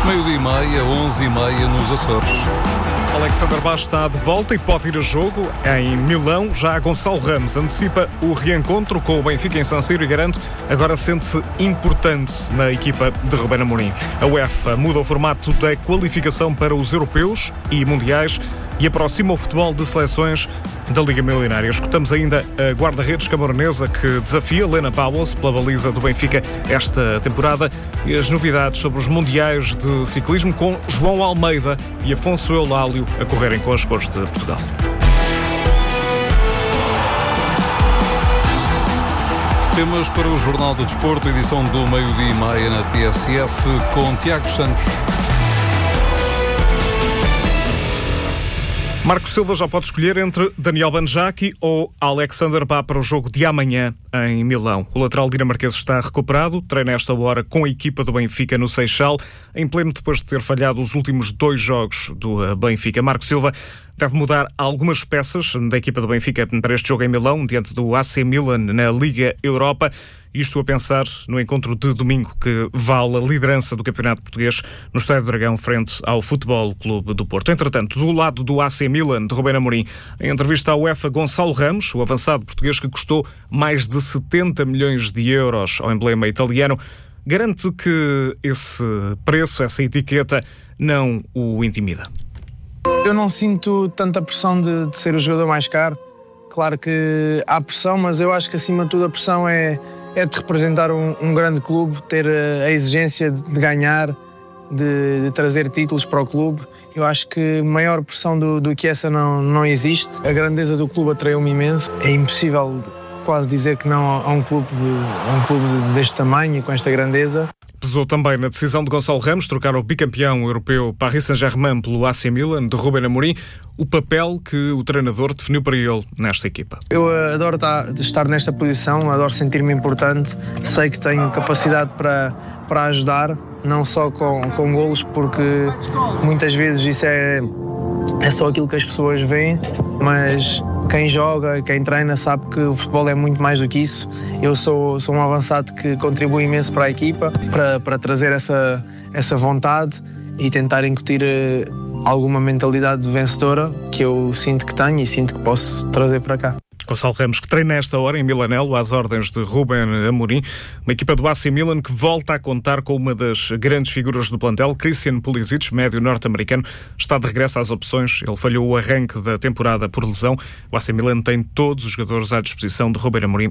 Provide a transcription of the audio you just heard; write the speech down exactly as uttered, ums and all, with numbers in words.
Meio-dia e meia, onze e meia nos Açores. Alexander Bá está de volta e pode ir a jogo em Milão. Já Gonçalo Ramos antecipa o reencontro com o Benfica em San Siro e garante agora sente-se importante na equipa de Ruben Amorim. A UEFA muda o formato da qualificação para os europeus e mundiais e aproxima o futebol de seleções da Liga Milionária. Escutamos ainda a guarda-redes camaronesa que desafia Lena Powell pela baliza do Benfica esta temporada e as novidades sobre os mundiais de ciclismo com João Almeida e Afonso Eulálio a correrem com as cores de Portugal. Temas para o Jornal do Desporto, edição do meio-dia e meia na T S F com Tiago Santos. Marco Silva já pode escolher entre Daniel Banjaki ou Alexander Bá para o jogo de amanhã em Milão. O lateral dinamarquês está recuperado, treina esta hora com a equipa do Benfica no Seixal, em pleno depois de ter falhado os últimos dois jogos do Benfica. Marco Silva deve mudar algumas peças da equipa do Benfica para este jogo em Milão, diante do A C Milan na Liga Europa. Isto a pensar no encontro de domingo que vale a liderança do Campeonato Português no Estádio do Dragão frente ao Futebol Clube do Porto. Entretanto, do lado do A C Milan, de Ruben Amorim, em entrevista à UEFA, Gonçalo Ramos, o avançado português que custou mais de setenta milhões de euros ao emblema italiano, garante que esse preço, essa etiqueta, não o intimida. Eu não sinto tanta pressão de, de ser o jogador mais caro. Claro que há pressão, mas eu acho que acima de tudo a pressão é, é de representar um, um grande clube, ter a, a exigência de, de ganhar, de, de trazer títulos para o clube. Eu acho que maior pressão do, do que essa não, não existe. A grandeza do clube atraiu-me imenso. É impossível quase dizer que não a um clube, de, a um clube deste tamanho e com esta grandeza. Pesou também na decisão de Gonçalo Ramos trocar o bicampeão europeu Paris Saint-Germain pelo A C Milan, de Ruben Amorim, o papel que o treinador definiu para ele nesta equipa. Eu adoro estar nesta posição, adoro sentir-me importante, sei que tenho capacidade para, para ajudar, não só com, com golos, porque muitas vezes isso é, é só aquilo que as pessoas veem, mas quem joga, quem treina sabe que o futebol é muito mais do que isso. Eu sou, sou um avançado que contribui imenso para a equipa, para, para trazer essa, essa vontade e tentar incutir alguma mentalidade vencedora que eu sinto que tenho e sinto que posso trazer para cá. Gonçalo Ramos, que treina esta hora em Milanello, às ordens de Ruben Amorim, uma equipa do A C Milan que volta a contar com uma das grandes figuras do plantel, Christian Pulisic, médio norte-americano, está de regresso às opções. Ele falhou o arranque da temporada por lesão. O A C Milan tem todos os jogadores à disposição de Ruben Amorim